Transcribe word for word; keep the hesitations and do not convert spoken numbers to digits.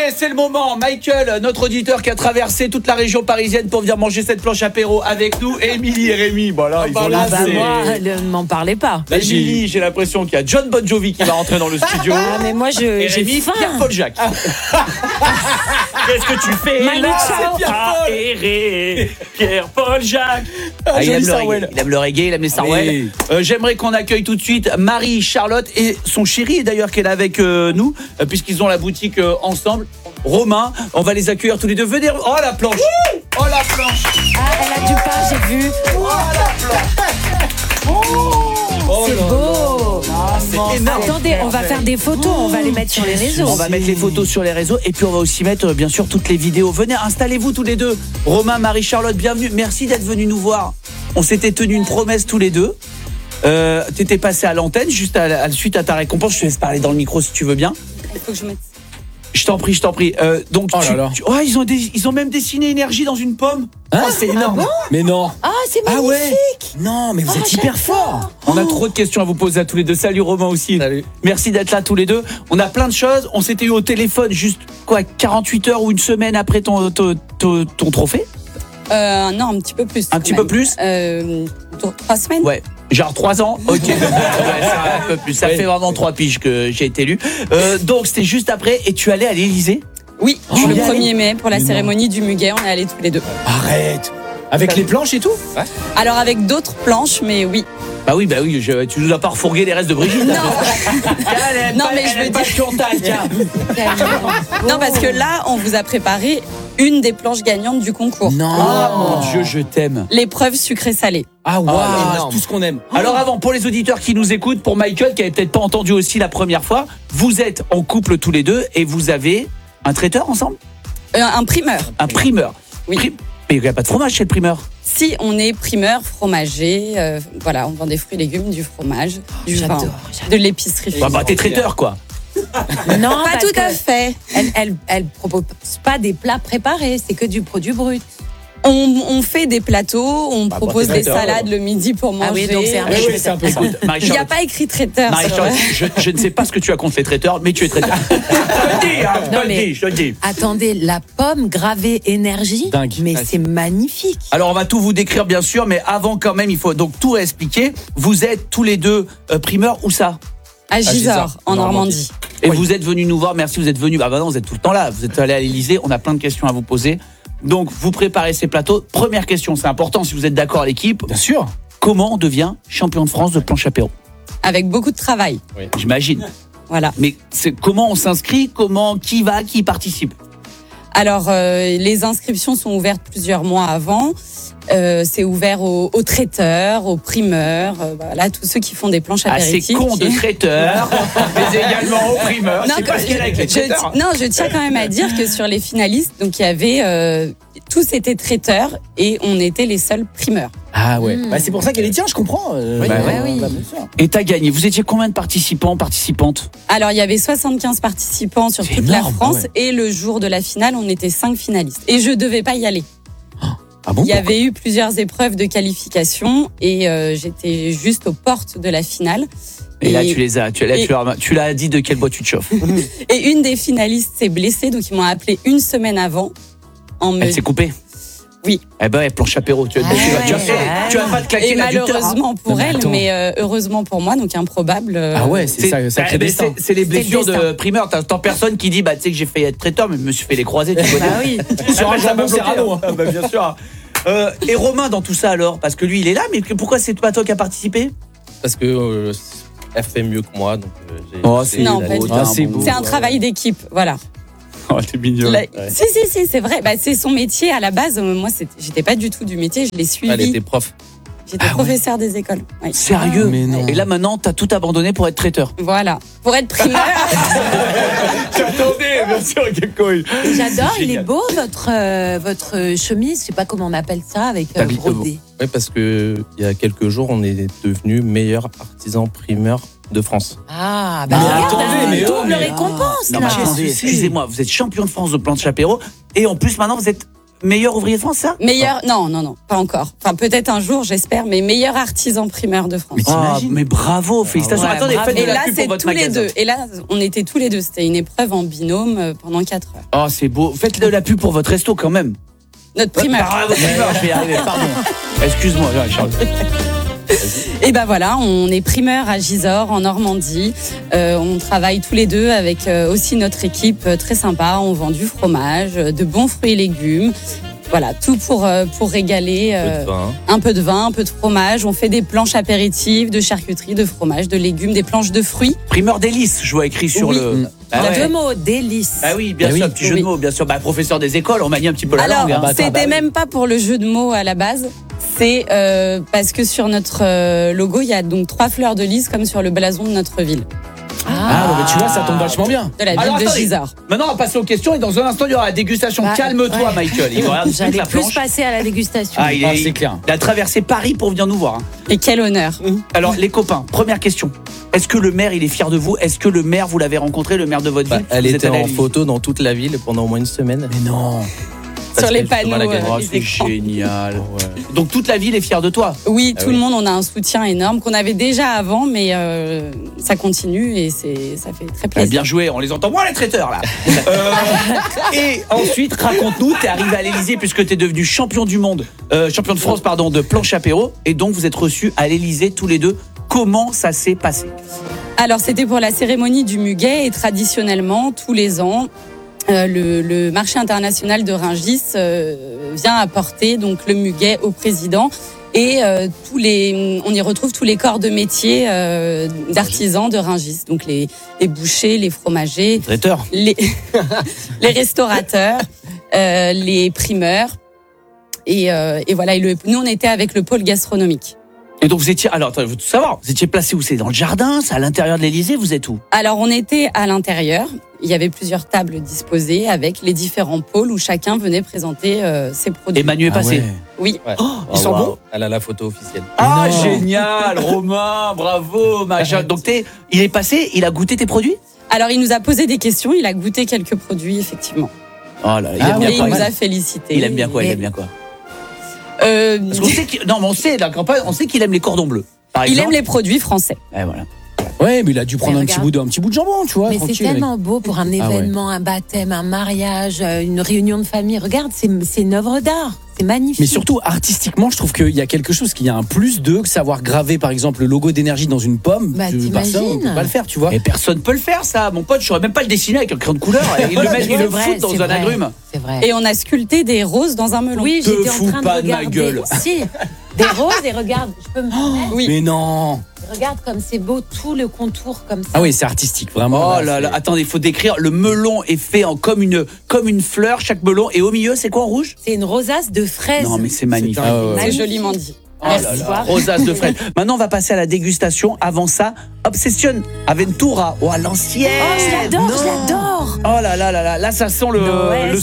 c'est le moment. Michael, notre auditeur qui a traversé toute la région parisienne pour venir manger cette planche apéro avec nous. Émilie et Rémi, voilà, ils ont là, lancé. bah, moi, ne m'en parlez pas. Émilie, j'ai l'impression qu'il y a John Bon Jovi qui va rentrer dans le studio. Ah, mais moi, je, Et j'ai Rémi, faim. Pierre-Paul Jacques. Qu'est-ce que tu fais Manu là? Chao. C'est Pierre-Paul. Aéré, Pierre-Paul Jacques. Ah, il, joli aime le Sarwell. reggae. il aime le reggae, il aime les Sarwell. Oui. Euh, J'aimerais qu'on accueille tout de suite Marie, Charlotte et son chéri d'ailleurs qui est là avec euh, nous, euh, puisqu'ils ont la boutique euh, ensemble. Romain, on va les accueillir tous les deux. Venez. Oh la planche. Oh la planche. Ah, elle a du pain, j'ai vu. Oh la planche. Oh, C'est là beau. là. C'est énorme. Attendez, on va faire des photos, on va les mettre sur les réseaux. On va mettre les photos sur les réseaux et puis on va aussi mettre euh, bien sûr toutes les vidéos. Venez, installez-vous tous les deux. Romain, Marie, Charlotte, bienvenue. Merci d'être venus nous voir. On s'était tenu une promesse tous les deux. Euh, T'étais passé à l'antenne juste à, à, suite à ta récompense. Je te laisse parler dans le micro si tu veux bien. Il faut que je mette. Je t'en prie, je t'en prie. Euh, donc Oh tu, là là. tu- oh, ils ont des, ils ont même dessiné énergie dans une pomme. Hein, c'est énorme. Mais non. Ah, c'est Ah magnifique. ouais. Non, mais vous Oh, êtes hyper fort. On a trop de questions à vous poser à tous les deux. Salut Romain aussi. Salut. Merci d'être là tous les deux. On a plein de choses. On s'était eu au téléphone juste quoi, quarante-huit heures ou une semaine après ton ton, ton, ton trophée. Euh, non, un petit peu plus. Un quand petit même. peu plus euh, Trois semaines. Ouais. Genre trois ans. Ok. Ouais, ça, un peu plus. Ça Ouais. fait vraiment trois piges que j'ai été élu. Euh, donc c'était juste après et tu allais à l'Élysée. Oui, Oh, le y allais. premier mai, pour la Mais non. cérémonie du Muguet, on est allés tous les deux. Arrête. Avec les planches et tout. Alors avec d'autres planches, mais oui. Bah oui, bah oui. Je, tu nous as pas refourgué les restes de Brigitte. Non. Elle Non, pas- mais je elle veux aime pas dire- Chantal, tiens. Non, parce que là, on vous a préparé une des planches gagnantes du concours. Non. Ah mon Dieu, je t'aime. L'épreuve sucré-salé. Ah waouh, Ah, c'est tout ce qu'on aime. Alors avant, pour les auditeurs qui nous écoutent, pour Michael qui avait peut-être pas entendu aussi la première fois, vous êtes en couple tous les deux et vous avez un traiteur ensemble, Euh, un primeur. un primeur. Oui. Pri- Mais il n'y a pas de fromage chez le primeur. Si on est primeur, fromager, euh, voilà, on vend des fruits et légumes, du fromage, du vin, J'adore, de l'épicerie. Bah, bah t'es traiteur quoi. Non, Pas parce tout à que fait. Elle, elle, elle propose pas des plats préparés, c'est que du produit brut. On, on fait des plateaux, on Bah, propose bah, des traiteur, salades le midi pour manger. Ah oui, donc c'est un Oui, oui, c'est un peu ça. Écoute, Il n'y a Marie-Charlotte, pas écrit traiteur. c'est Marie-Charlotte, vrai. je, je ne sais pas ce que tu as contre les traiteurs, mais tu es traiteur. je te le dis, hein, je te Non, le mais- dis, je te le dis. Attendez, la pomme gravée énergie, Dingue. mais Ouais. c'est magnifique. Alors on va tout vous décrire bien sûr, mais avant quand même, il faut donc tout expliquer. Vous êtes tous les deux euh, primeurs, où ça? À Gisors, Gisors, en en Normandie. Et Oui. vous êtes venus nous voir, merci, vous êtes venus. Bah, bah non, vous êtes tout le temps là, vous êtes allés à l'Élysée, on a plein de questions à vous poser. Donc vous préparez ces plateaux. Première question, c'est important si vous êtes d'accord à l'équipe. Bien sûr. Comment on devient champion de France de planche apéro? Avec beaucoup de travail. J'imagine. Voilà. Mais c'est comment on s'inscrit, comment, qui va, qui participe? Alors, euh, les inscriptions sont ouvertes plusieurs mois avant. Euh, c'est ouvert aux, aux traiteurs, aux primeurs, euh, voilà, tous ceux qui font des planches Ah, c'est apéritives. con de traiteur, mais également aux primeurs. Non, C'est pas que- ce qu'elle a avec les je, traiteurs. non, je tiens quand même à dire que sur les finalistes, donc il y avait euh, tous étaient traiteurs et on était les seuls primeurs. Ah ouais. Mm. Bah, c'est pour ça qu'elle est tient, je comprends. Euh, Oui, bah, ouais, oui. bah, bien sûr. Et t'as gagné. Vous étiez combien de participants, participantes? Alors il y avait soixante-quinze participants sur C'est toute énorme, la France ouais. et le jour de la finale, on était cinq finalistes. Et je devais pas y aller. Ah bon? Il y avait eu plusieurs épreuves de qualification et euh, j'étais juste aux portes de la finale. Et là, tu les as, tu l'as, et- tu l'as, tu l'as dit de quel bois tu te chauffes. Et une des finalistes s'est blessée, donc ils m'ont appelé une semaine avant. En me... Elle s'est coupée. Oui. Eh ben, elle planche apéro. Tu vas, Ah tu vas, tu vas, ouais. faire- tu vas pas te claquer Et l'adducteur, hein. malheureusement pour Non, mais elle, attends. mais euh, heureusement pour moi, donc improbable. euh, Ah ouais, c'est ça, sacré bah, destin. c'est- c'est les blessures le de destin. primeur. T'entends personne qui dit, bah, tu sais que j'ai failli être traiteur, mais je me suis fait les croiser. Tu connais. Bah oui. Sur un Ah, ça jambon m'a bloqué, serrano, hein. Ah, bah, bien sûr. Euh, et Romain dans tout ça alors, parce que lui il est là, mais que- pourquoi c'est pas toi qui a participé? Parce que euh, elle fait mieux que moi, donc euh, j'ai. Oh, j'ai- c'est Non, j'ai- pas du tout. Ah, c'est beau. C'est un travail d'équipe, voilà. Oh, t'es mignon. La- Si, si, si, c'est vrai. Bah, c'est son métier à la base. Euh, Moi, c'était- j'étais pas du tout du métier, je l'ai suivi. Elle était prof. J'étais Ah ouais. professeur des écoles. Oui. Sérieux? Mais non. Et là maintenant, t'as tout abandonné pour être traiteur. Voilà. Pour être primeur. J'attendais, bien sûr, Gekko. J'adore, il est Génial. beau votre, euh, votre chemise, je sais pas comment on appelle ça, avec euh, T'habites brodé. Oui, parce que il y a quelques jours, on est devenu meilleur artisan primeur de France. Ah, bah Mais regarde, attendez, hein, mais double oh, mais- récompense Non, là. mais attendez, excusez-moi, vous êtes champion de France de planche apéro et en plus maintenant vous êtes meilleur ouvrier de France, ça? Meilleur, non, non, non, pas encore. Enfin, peut-être un jour, j'espère, mais meilleur artisan primeur de France. Mais Ah, t'imagines mais bravo, félicitations. Ouais, Attendez, bravo. faites de Et la là, pub pour c'est votre tous les magasin. deux. Et là, on était tous les deux. C'était une épreuve en binôme euh, pendant quatre heures. Oh, c'est beau. Faites de la pub pour votre resto quand même. Notre primeur. Ah, votre primeur, je vais y arriver, pardon. Excuse-moi, ouais, Charles. Et ben voilà, on est primeur à Gisors, en Normandie. Euh, on travaille tous les deux avec euh, aussi notre équipe euh, très sympa. On vend du fromage, euh, de bons fruits et légumes. Voilà, tout pour, euh, pour régaler. Un peu euh, de vin. un peu de vin, un peu de fromage. On fait des planches apéritives, de charcuterie, de fromage, de légumes, des planches de fruits. Primeur délices, je vois écrit sur Oui. le. Ah, Il y a ouais. deux mots, délice. Ah oui, bien Ah sûr, oui. petit jeu de Oui. mots, bien sûr. Bah, professeur des écoles, on manie un petit peu la Alors, langue. hein. bah, c'était bah oui. même pas pour le jeu de mots à la base. C'est euh, parce que sur notre euh, logo, il y a donc trois fleurs de lys comme sur le blason de notre ville, Ah, non, mais tu vois, ça tombe vachement bien. de la ville Alors, de attendez. Gisors. Maintenant, on va passer aux questions et dans un instant, il y aura la dégustation. Bah, Calme-toi, ouais. Michael. Il regarde toute J'allais la plus planche. passer à la dégustation. Ah, il, Ah, est- c'est clair. il a traversé Paris pour venir nous voir. hein. Et quel honneur. Alors, les copains, première question. Est-ce que le maire, il est fier de vous? Est-ce que le maire, vous l'avez rencontré, le maire de votre Bah, ville? elle Vous êtes était allé à en l'Élysée. photo dans toute la ville pendant au moins une semaine. Mais non. Parce Sur les que justement, panneaux, la galerie- Oh, les c'est écrans. génial. Donc, toute la ville est fière de toi. Oui, Ah tout oui. le monde, on a un soutien énorme qu'on avait déjà avant, mais euh, ça continue et c'est, ça fait très Ah, plaisir. bien joué, on les entend moins les traiteurs là. Euh, et ensuite, raconte-nous, t'es arrivé à l'Élysée puisque t'es devenu champion du monde, euh, champion de France pardon, de planche apéro, et donc vous êtes reçus à l'Élysée tous les deux. Comment ça s'est passé? Alors, c'était pour la cérémonie du muguet et traditionnellement, tous les ans, euh, le, le marché international de Rungis euh, vient apporter donc le muguet au président. Et euh, tous les, on y retrouve tous les corps de métier euh, d'artisans de Rungis, donc les, les bouchers, les fromagers, Traiteur. les, les restaurateurs, euh, les primeurs. Et, euh, et voilà, et le, nous on était avec le pôle gastronomique. Et donc vous étiez, alors attends, je veux tout savoir, vous étiez placé où? C'est dans le jardin, c'est à l'intérieur de l'Élysée, vous êtes où? Alors on était à l'intérieur, il y avait plusieurs tables disposées avec les différents pôles où chacun venait présenter euh, ses produits. Emmanuel est Ah passé. ouais. Oui, Ouais. ils sont wow. bons Elle a la photo officielle. Ah, non. génial, Romain, bravo, machin. Donc t'es, il est passé, il a goûté tes produits? alors il nous a posé des questions, il a goûté quelques produits effectivement. Oh là là, il Ah aime ouais, Et bien il quoi? nous a félicité. Il aime bien quoi? Il aime bien quoi? Euh, Parce qu'on sait qu'il, non, mais on sait, la campagne, on sait qu'il aime les cordons bleus. Par il exemple. aime les produits français. Eh, voilà. Ouais, mais il a dû prendre Mais un petit, regarde. bout de, un petit bout de jambon, tu vois. Mais c'est tranquille, avec- tellement beau pour un Ah ouais. événement, un baptême, un mariage, euh, une réunion de famille. Regarde, c'est c'est une œuvre d'art. C'est magnifique. Mais surtout, artistiquement, je trouve qu'il y a quelque chose qui a un plus de que savoir graver, par exemple, le logo d'énergie dans une pomme. Bah, Tu- personne ne t'imagines. peut pas le faire, tu vois. Et personne peut le faire, ça. Mon pote, je saurais même pas le dessiner avec un crayon de couleur. Ils le mettent, ils C'est le vrai, foutent dans c'est un vrai. agrume. C'est vrai. Et on a sculpté des roses dans un melon. Oui, Te j'étais en fous train de pas de ma regarder. gueule. Si, des roses et regarde, je peux me permettre. Oui. Mais non. Regarde comme c'est beau, tout le contour comme ça. Ah oui, c'est artistique, vraiment. Oh là là, attendez, il faut décrire. Le melon est fait en comme une, comme une fleur, chaque melon. Et au milieu, c'est quoi en rouge? C'est une rosace de fraises. Non, mais c'est magnifique. Ah ouais, ouais. C'est Magnifique. joliment dit. Oh là Merci. là, rosace de fraise. Maintenant, on va passer à la dégustation. Avant ça, Obsession Aventura. Oh, à l'ancienne. Oh, je l'adore, Non. je l'adore. Oh là là là là, là ça sent le, Noël, le